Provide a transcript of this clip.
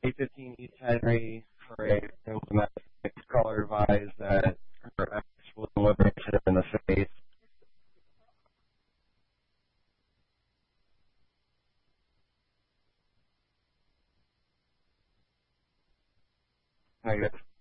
A15 East Henry for a domestic caller advised that her ex was delivered in the face. I guess.